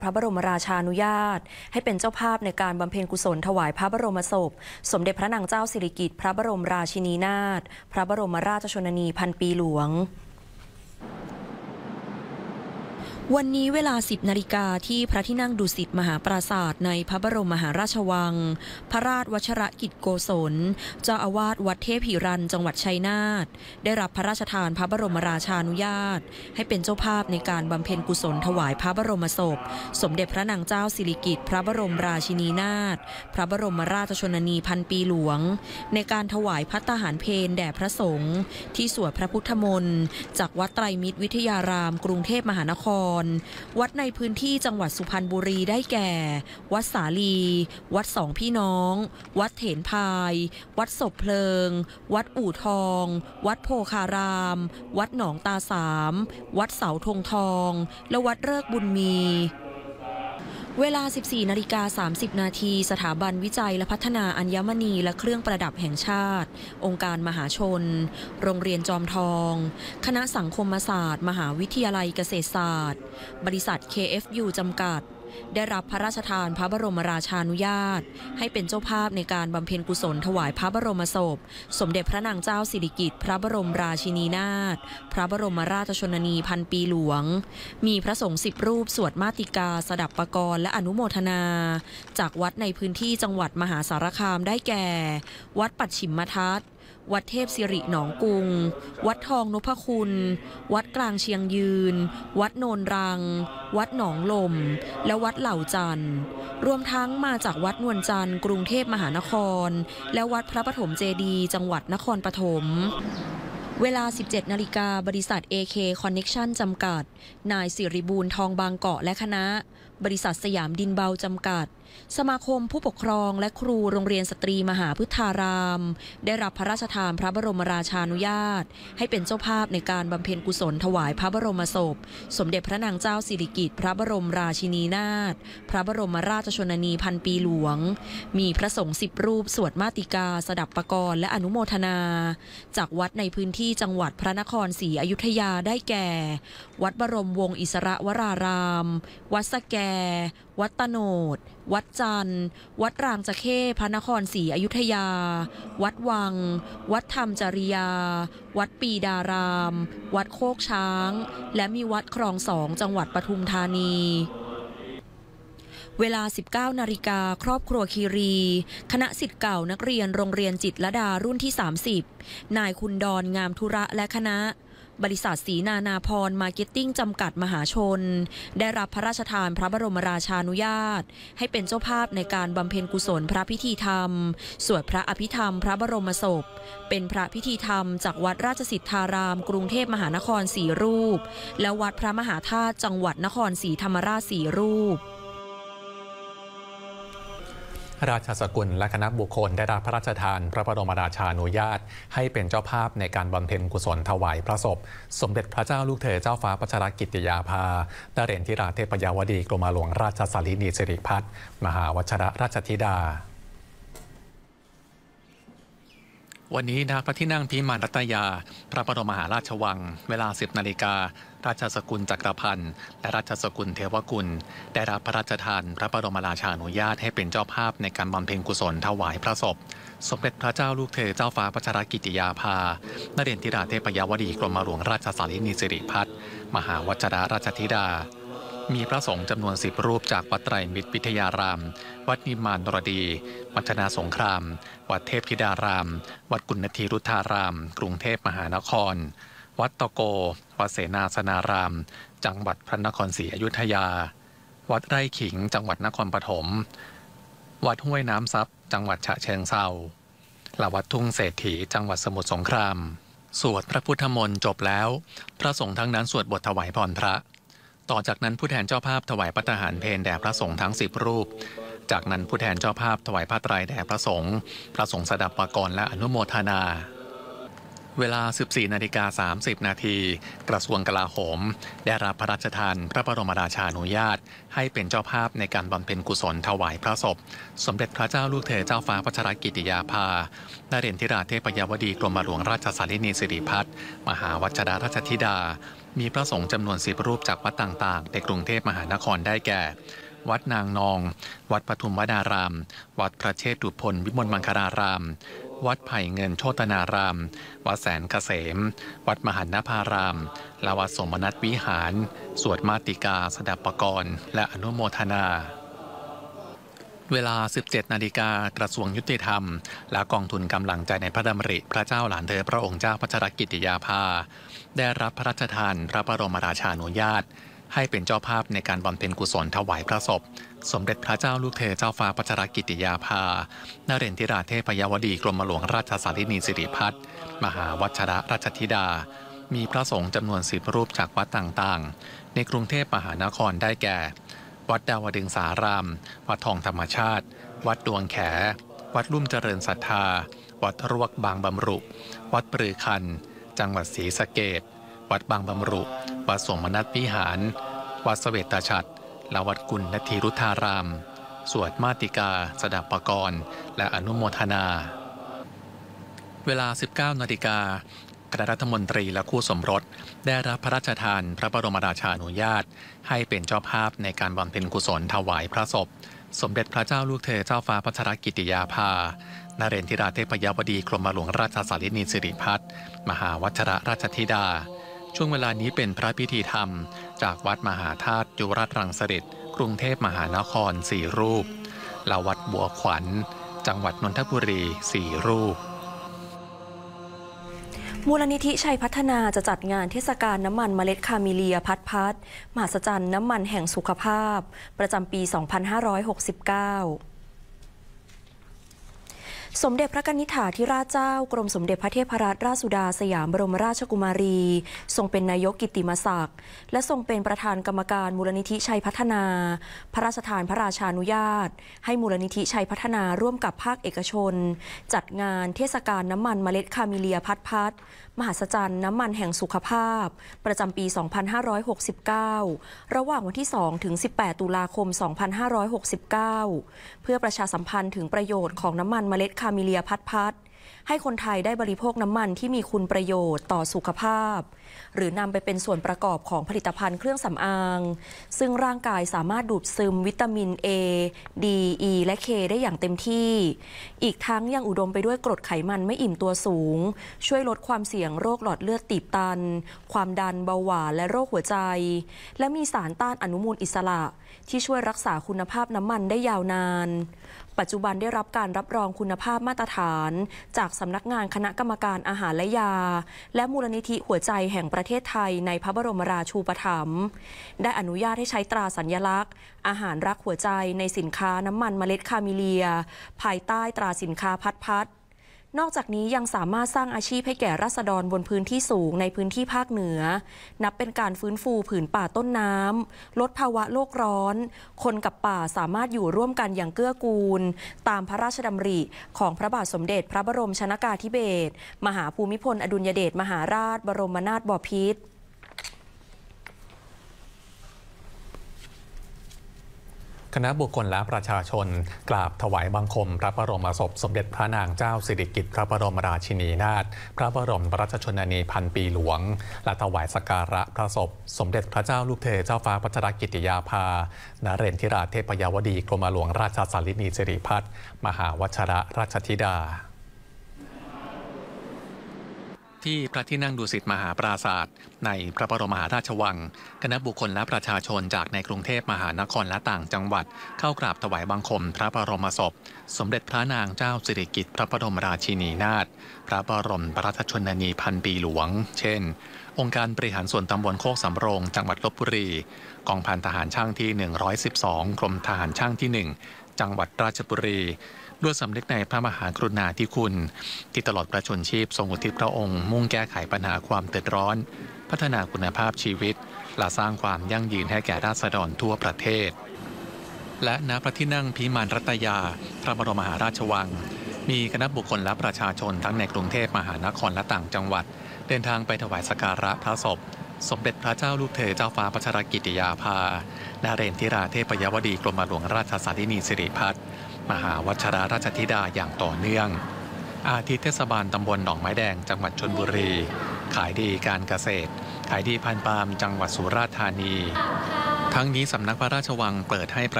พระบรมราชานุญาตให้เป็นเจ้าภาพในการบำเพ็ญกุศลถวายพระบรมศพสมเด็จพระนางเจ้าสิริกิติ์พระบรมราชินีนาถพระบรมราชชนนีพันปีหลวงวันนี้เวลา 10 นาฬิกาที่พระที่นั่งดุสิตมหาปราสาทในพระบรมมหาราชวังพระราชวชรกิจโกศลเจ้าอาวาสวัดเทพหิรันจังหวัดชัยนาทได้รับพระราชทานพระบรมราชานุญาตให้เป็นเจ้าภาพในการบำเพ็ญกุศลถวายพระบรมศพสมเด็จพระนางเจ้าสิริกิติ์พระบรมราชินีนาถพระบรมราชชนนีพันปีหลวงในการถวายภัตตาหารเพลแด่พระสงฆ์ที่สวดพระพุทธมนต์จากวัดไตรมิตรวิทยารามกรุงเทพมหานครวัดในพื้นที่จังหวัดสุพรรณบุรีได้แก่วัดสาลีวัดสองพี่น้องวัดเถนพายวัดศพเพลิงวัดอู่ทองวัดโพคารามวัดหนองตาสามวัดเสาธงทองและวัดเลิกบุญมีเวลา 14:30 นาทีสถาบันวิจัยและพัฒนาอัญมณีและเครื่องประดับแห่งชาติองค์การมหาชนโรงเรียนจอมทองคณะสังคมศาสตร์มหาวิทยาลัยเกษตรศาสตร์บริษัท KFU จำกัดได้รับพระราชทานพระบรมราชานุญาตให้เป็นเจ้าภาพในการบำเพ็ญกุศลถวายพระบรมศพสมเด็จพระนางเจ้าสิริกิติ์พระบรมราชินีนาถพระบรมราชชนนีพันปีหลวงมีพระสงฆ์10 รูปสวดมาติกาสดับปกรณ์และอนุโมทนาจากวัดในพื้นที่จังหวัดมหาสารคามได้แก่วัดปัจฉิมทัศน์วัดเทพสิริหนองกุงวัดทองนพคุณวัดกลางเชียงยืนวัดโนนรังวัดหนองลมและวัดเหล่าจันทร์รวมทั้งมาจากวัดนวลจันทร์กรุงเทพมหานครและวัดพระปฐมเจดีย์จังหวัดนครปฐมเวลา 17 นาฬิกาบริษัท AK Connection จำกัดนายสิริบูรณ์ทองบางเกาะและคณะบริษัทสยามดินเบาจำกัดสมาคมผู้ปกครองและครูโรงเรียนสตรีมหาพฤทธารามได้รับพระราชทานพระบรมราชานุญาตให้เป็นเจ้าภาพในการบำเพ็ญกุศลถวายพระบรมศพสมเด็จพระนางเจ้าสิริกิติ์พระบรมราชินีนาถพระบรมราชชนนีพันปีหลวงมีพระสงฆ์10 รูปสวดมาติกาสดับปกรณ์และอนุโมทนาจากวัดในพื้นที่จังหวัดพระนครศรีอยุธยาได้แก่วัดบรมวงศ์อิสระวรารามวัดสแกวัดตโนดวัดจันทร์วัดรางจะเข้พระนครศรีอยุธยาวัดวังวัดธรรมจริยาวัดปีดารามวัดโคกช้างและมีวัดคลอง2จังหวัดปทุมธานีเวลา 19 นาฬิกาครอบครัวคีรีคณะศิษย์เก่านักเรียนโรงเรียนจิตรลดารุ่นที่ 30นายคุณดอนงามธุระและคณะบริษัทศรีนานาพรมาร์เก็ตติ้งจำกัดมหาชนได้รับพระราชทานพระบรมราชานุญาตให้เป็นเจ้าภาพในการบำเพ็ญกุศลพระพิธีธรรมสวดพระอภิธรรมพระบรมศพเป็นพระพิธีธรรมจากวัดราชสิทธารามกรุงเทพมหานคร4 รูปและวัดพระมหาธาตุจังหวัดนครศรีธรรมราช4 รูปราชสกุลและคณะบุคคลได้รับพระราชทานพระบรมราชานุญาตให้เป็นเจ้าภาพในการบำเพ็ญกุศลถวายพระศพสมเด็จพระเจ้าลูกเธอเจ้าฟ้าพัชรกิติยาภานเรศธิราเทพยาวดีกรมหลวงราชสารินีสิริพัฒน์มหาวชรราชธิดาวันนี้ณพระที่นั่งพิมานรัตยาพระบรมมหาราชวังเวลา 10 นาฬิการาชสกุลจักรพันธ์และราชสกุลเทวกุลได้รับพระราชทานพระบรมราชานุญาตให้เป็นเจ้าภาพในการบำเพ็ญกุศลถวายพระศพสมเด็จพระเจ้าลูกเธอเจ้าฟ้าพัชรกิติยาภานเรศธิราเทพยาวดีกรมหลวงราชสารินีสิริพัฒน์มหาวชรราชธิดามีพระสงฆ์จำนวน10 รูปจากวัดไตรมิตรวิทยารามวัดนิมมานนรดีวัฒนาสงครามวัดเทพธิดารามวัดกุณฑีรุทธารามกรุงเทพมหานครวัดตะโกวัดเสนาสนารามจังหวัดพระนครศรีอยุธยาวัดไร่ขิงจังหวัดนครปฐมวัดห้วยน้ำซับจังหวัดฉะเชิงเทราและวัดทุ่งเศรษฐีจังหวัดสมุทรสงครามสวดพระพุทธมนต์จบแล้วพระสงฆ์ทั้งนั้นสวดบทถวายพรพระต่อจากนั้นผู้แทนเจ้าภาพถวายภัตตาหารเพลแด่พระสงฆ์ทั้ง10 รูปจากนั้นผู้แทนเจ้าภาพถวายผ้าไตรแด่พระสงฆ์สดับปกรณ์และอนุโมทนาเวลา 14:30 นาทีกระทรวงกลาโหมได้รับพระราชทานพระบรมราชานุญาตให้เป็นเจ้าภาพในการบำเพ็ญกุศลถวายพระศพสมเด็จพระเจ้าลูกเธอเจ้าฟ้าพัชรกิติยาภานเรนทิราเทพยวดีกรมหลวงราชสารินีสิริพัฒน์มหาวัชรราชธิดามีพระสงฆ์จำนวน10 รูปจากวัดต่างๆในกรุงเทพมหานครได้แก่วัดนางนองวัดปทุมวนารามวัดพระเชตุพนวิมลมังคลารามวัดไผ่เงินโชตนารามวัดแสนเกษมวัดมหันนภารามและวัดสมนัตวิหารสวดมาติกาสดับปกรณ์และอนุโมทนาเวลา 17 นาฬิกากระทรวงยุติธรรมและกองทุนกำลังใจในพระดำริพระเจ้าหลานเธอพระองค์เจ้าพัชรกิติยาภาได้รับพระราชทานพระบรมราชานุญาตให้เป็นเจ้าภาพในการบำเพ็ญกุศลถวายพระศพสมเด็จพระเจ้าลูกเธอเจ้าฟ้าพัชรกิติยาภานเรนทิราเทพยวดีกรมหลวงราชสารินีสิริพัฒน์มหาวัชรราชธิดามีพระสงฆ์จำนวน10 รูปจากวัดต่างๆในกรุงเทพมหานครได้แก่วัดดาวดึงสารามวัดทองธรรมชาติวัดดวงแขวัดลุ่มเจริญศรัทธาวัดรวกบางบำรุวัดปรือคันจังหวัดศรีสะเกษวัดบางบำรุวัดสมนัตวิหารวัดเสวตฉัตรและวัดกุลนทีรุธารามสวดมาติกาสดับปกรณ์และอนุโมทนาเวลา 19 นาฬิกาคณะรัฐมนตรีและคู่สมรสได้รับพระราชทานพระบรมราชานุญาตให้เป็นเจ้าภาพในการบำเพ็ญกุศลถวายพระศพสมเด็จพระเจ้าลูกเธอเจ้าฟ้าพัชรกิติยาภานเรนทิราเทพยวดีกรมหลวงราชสารินีสิริพัฒน์มหาวัชรราชธิดาช่วงเวลานี้เป็นพระพิธีธรรมจากวัดมหาธาตุยุวราชรังสฤษฎ์กรุงเทพมหานคร4 รูปและวัดบัวขวัญจังหวัดนนทบุรี4 รูปมูลนิธิชัยพัฒนาจะจัดงานเทศกาลน้ำมันเมล็ดคาเมเลียพัดมหัศจรรย์น้ำมันแห่งสุขภาพประจำปี 2569สมเด็จพระกนิษฐาธิราชเจ้ากรมสมเด็จพระเทพรัตนราชสุดาสยามบรมราชกุมารีทรงเป็นนายกกิตติมศักดิ์และทรงเป็นประธานกรรมการมูลนิธิชัยพัฒนาพระราชทานพระราชานุญาตให้มูลนิธิชัยพัฒนาร่วมกับภาคเอกชนจัดงานเทศกาลน้ำมันเมล็ดคาเมเลียพัดมหัศจรรย์น้ำมันแห่งสุขภาพประจำปี 2569 ระหว่างวันที่ 2 ถึง 18 ตุลาคม 2569 เพื่อประชาสัมพันธ์ถึงประโยชน์ของน้ำมันเมล็ดคาเมเลียพัดให้คนไทยได้บริโภคน้ำมันที่มีคุณประโยชน์ต่อสุขภาพหรือนำไปเป็นส่วนประกอบของผลิตภัณฑ์เครื่องสำอางซึ่งร่างกายสามารถดูดซึมวิตามิน A D E และ K ได้อย่างเต็มที่อีกทั้งยังอุดมไปด้วยกรดไขมันไม่อิ่มตัวสูงช่วยลดความเสี่ยงโรคหลอดเลือดตีบตันความดันเบาหวานและโรคหัวใจและมีสารต้านอนุมูลอิสระที่ช่วยรักษาคุณภาพน้ำมันได้ยาวนานปัจจุบันได้รับการรับรองคุณภาพมาตรฐานจากสำนักงานคณะกรรมการอาหารและยาและมูลนิธิหัวใจแห่งประเทศไทยในพระบรมราชูปถัมภ์ได้อนุญาตให้ใช้ตราสัญลักษณ์อาหารรักหัวใจในสินค้าน้ำมันเมล็ดคาเมเลียภายใต้ตราสินค้าพัดนอกจากนี้ยังสามารถสร้างอาชีพให้แก่ราษฎรบนพื้นที่สูงในพื้นที่ภาคเหนือนับเป็นการฟื้นฟูผืนป่าต้นน้ำลดภาวะโลกร้อนคนกับป่าสามารถอยู่ร่วมกันอย่างเกื้อกูลตามพระราชดำริของพระบาทสมเด็จพระบรมชนกาธิเบศรมหาภูมิพลอดุลยเดชมหาราชบรมนาถบพิตรคณะบุคคลและประชาชนกราบถวายบังคมพระบรมศพสมเด็จพระนางเจ้าสิริกิติ์พระบรมราชินีนาถพระบรมราชชนนีพันปีหลวงและถวายสักการะพระศพสมเด็จพระเจ้าลูกเธอเจ้าฟ้าพัชรกิติยาภานเรนทิราเทพยวดีกรมหลวงราชสารินีสิริพัฒน์มหาวัชรราชธิดาที่พระที่นั่งดุสิตมหาปราสาทในพระบรมมหาราชวังคณะบุคคลและประชาชนจากในกรุงเทพมหานครและต่างจังหวัดเข้ากราบถวายบังคมพระบรมศพสมเด็จพระนางเจ้าสิริกิติ์พระบรมราชินีนาถพระบรมราชชนนีพันปีหลวงเช่นองค์การบริหารส่วนตำบลโคกสำโรงจังหวัดลพบุรีกองพันทหารช่างที่112กรมทหารช่างที่1จังหวัดราชบุรีด้วยสำนึกในพระมหากรุณาธิคุณที่ตลอดพระชนชีพทรงอุทิศพระองค์มุ่งแก้ไขปัญหาความเดือดร้อนพัฒนาคุณภาพชีวิตและสร้างความยั่งยืนให้แก่ราษฎรทั่วประเทศและณพระที่นั่งพิมานรัตยาพระบรมมหาราชวังมีคณะบุคคลและประชาชนทั้งในกรุงเทพมหานครและต่างจังหวัดเดินทางไปถวายสักการะพระศพสมเด็จพระเจ้าลูกเธอเจ้าฟ้าพัชรกิติยาภานเรศธิราเทพยวดีกรมหลวงราชสารินีสิริพัฒน์มหาวัชรราชธิดาอย่างต่อเนื่องอาทิตย์เทศบาลตำบลหนองไม้แดงจังหวัดชลบุรีขายดีการเกษตรขายดีพันธุ์ปาล์มจังหวัดสุราษฎร์ธานีทั้งนี้สำนักพระราชวังเปิดให้ประ